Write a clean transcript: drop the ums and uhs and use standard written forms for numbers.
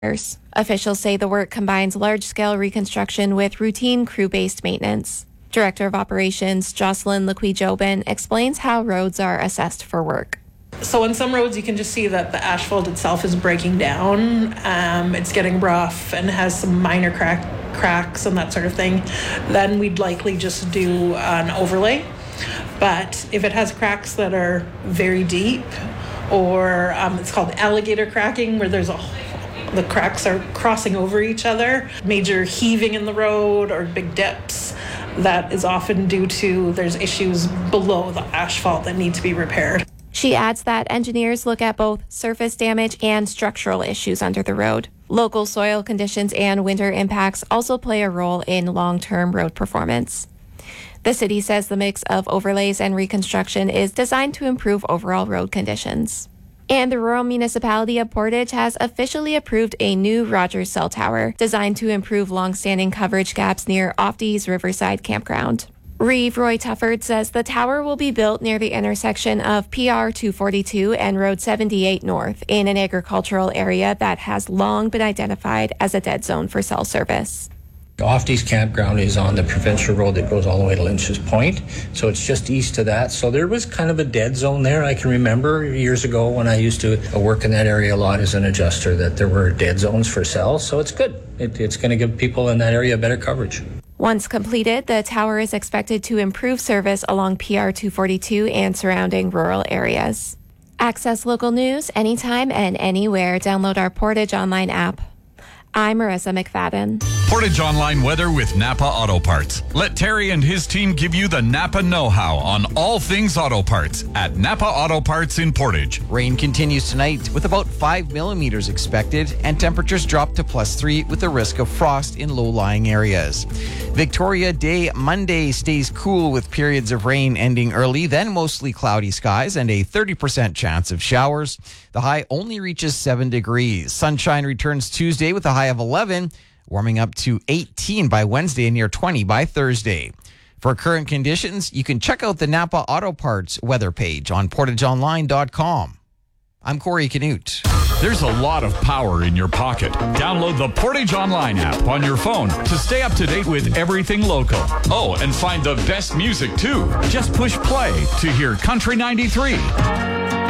Officials say the work combines large-scale reconstruction with routine crew-based maintenance. Director of Operations Jocelyn Lequi-Jobin explains how roads are assessed for work. So on some roads you can just see that the asphalt itself is breaking down. It's getting rough and has some minor cracks and that sort of thing. Then we'd likely just do an overlay. But if it has cracks that are very deep, or it's called alligator cracking, where the cracks are crossing over each other, major heaving in the road or big dips, that is often due to there's issues below the asphalt that need to be repaired. She adds that engineers look at both surface damage and structural issues under the road. Local soil conditions and winter impacts also play a role in long-term road performance. The city says the mix of overlays and reconstruction is designed to improve overall road conditions. And the rural municipality of Portage has officially approved a new Rogers cell tower designed to improve long-standing coverage gaps near Ofty's Riverside Campground. Reeve Roy Tufford says the tower will be built near the intersection of PR 242 and Road 78 North in an agricultural area that has long been identified as a dead zone for cell service. Ofty's Campground is on the provincial road that goes all the way to Lynch's Point, so it's just east of that. So there was kind of a dead zone there. I can remember years ago when I used to work in that area a lot as an adjuster that there were dead zones for cells, so it's good. It's going to give people in that area better coverage. Once completed, the tower is expected to improve service along PR 242 and surrounding rural areas. Access local news anytime and anywhere. Download our Portage Online app. I'm Marissa McFadden. Portage Online weather with Napa Auto Parts. Let Terry and his team give you the Napa know-how on all things auto parts at Napa Auto Parts in Portage. Rain continues tonight with about 5 millimeters expected, and temperatures drop to +3 with the risk of frost in low-lying areas. Victoria Day Monday stays cool with periods of rain ending early, then mostly cloudy skies and a 30% chance of showers. The high only reaches 7 degrees. Sunshine returns Tuesday with a high of 11, warming up to 18 by Wednesday and near 20 by Thursday. For current conditions, you can check out the Napa Auto Parts weather page on portageonline.com. I'm Corey Canute. There's a lot of power in your pocket. Download the Portage Online app on your phone to stay up to date with everything local. Oh, and find the best music too. Just push play to hear Country 93.